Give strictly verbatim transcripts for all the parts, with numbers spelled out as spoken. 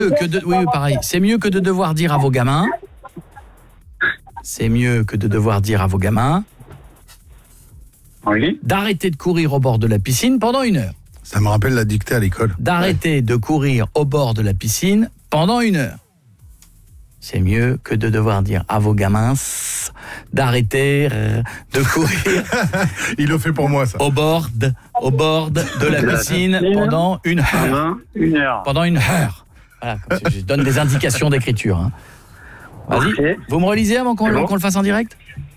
que de, oui, pareil. C'est mieux que de devoir dire à vos gamins. C'est mieux que de devoir dire à vos gamins. Oui. D'arrêter de courir au bord de la piscine pendant une heure. Ça me rappelle la dictée à l'école. D'arrêter ouais. de courir au bord de la piscine pendant une heure. C'est mieux que de devoir dire à vos gamins d'arrêter de courir. Il le fait pour moi, ça. Au bord, de, au bord de la piscine pendant une heure. Une heure. Pendant une heure. Voilà, je donne des indications d'écriture. Hein. Vas-y, okay. Vous me relisez avant qu'on, bon. qu'on le fasse en direct ?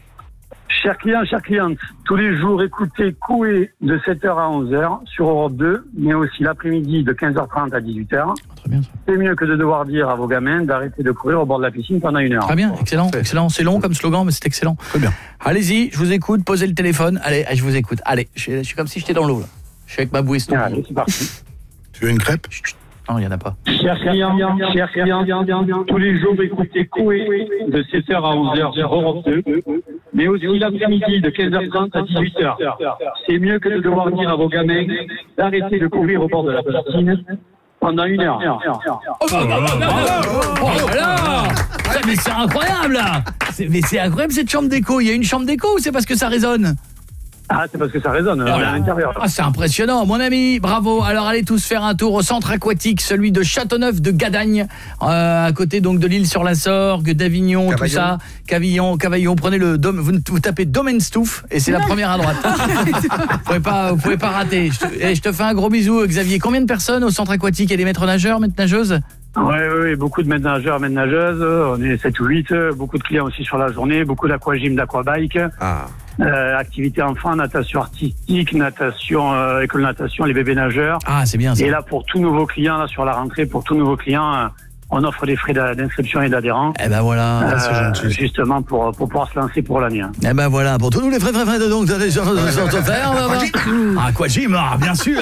Chers clients, chères clientes, tous les jours, écoutez Coué de sept heures à onze heures sur Europe deux, mais aussi l'après-midi de quinze heures trente à dix-huit heures. Très bien, ça. C'est mieux que de devoir dire à vos gamins d'arrêter de courir au bord de la piscine pendant une heure. Très bien, excellent, excellent. C'est long comme slogan, mais c'est excellent. Très bien. Allez-y, je vous écoute, posez le téléphone. Allez, je vous écoute. Allez, je, je suis comme si j'étais dans l'eau, là. Je suis avec ma bouée. Allez, c'est parti. Tu veux une crêpe ? Non, il n'y en a pas. Chers clients, chers clients, tous les jours, écoutez Coué de sept heures à onze heures sur Europe deux, mais aussi l'après-midi de quinze heures trente à dix-huit heures. C'est mieux que de devoir dire à vos gamins d'arrêter de courir au bord de la piscine pendant une heure. Oh, bah, bah, bah, bah, oh voilà. Mais c'est incroyable, là. C'est, mais c'est incroyable, cette chambre d'écho. Il y a une chambre d'écho ou c'est parce que ça résonne ? Ah, c'est parce que ça résonne oh à l'intérieur. Ah, c'est impressionnant, mon ami, bravo. Alors allez tous faire un tour au centre aquatique, celui de Châteauneuf de Gadagne, euh, à côté donc de l'île sur la Sorgue, d'Avignon, Cavaillon. Tout ça, Cavillon, Cavaillon. Prenez le dom, vous, vous tapez Domenstouff et c'est la première à droite. vous pouvez pas, vous pouvez pas rater. Je te, et je te fais un gros bisou, Xavier. Combien de personnes au centre aquatique ? Il y a des maîtres nageurs, maîtres nageuses ? Oui, oui, oui, beaucoup de maîtres nageurs, maîtres nageuses, on est sept ou huit, beaucoup de clients aussi sur la journée, beaucoup d'aquagym, d'aquabike, ah. euh, activités enfants, natation artistique, natation, euh, école natation, les bébés nageurs. Ah, c'est bien ça. Et là, pour tous nouveaux clients, là, sur la rentrée, pour tous nouveaux clients, euh, on offre des frais d'inscription et d'adhérents. Eh ben voilà, euh, c'est gentil. Justement pour, pour pouvoir se lancer pour l'année. Eh ben voilà, pour tous nous les frais, frais, frais de donc, vous allez sur faire. Ah, aquagym, ah, bien sûr.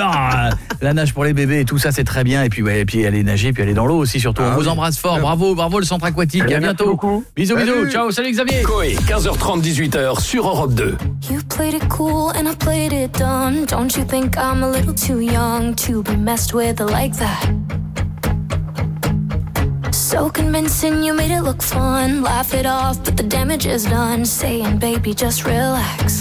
La nage pour les bébés et tout ça, c'est très bien. Et puis, ouais, et puis aller nager, puis aller dans l'eau aussi, surtout. Ah, on vous oui. embrasse fort. Bravo, bravo le centre aquatique. Et à bientôt. Beaucoup. Bisous, salut. bisous. Ciao, salut Xavier. Coé, quinze heures trente, dix-huit heures sur Europe deux. You played it cool and I played it dumb. Don't you think I'm a little too young to be messed with like that? So convincing, you made it look fun. Laugh it off, but the damage is done. Saying, baby, just relax.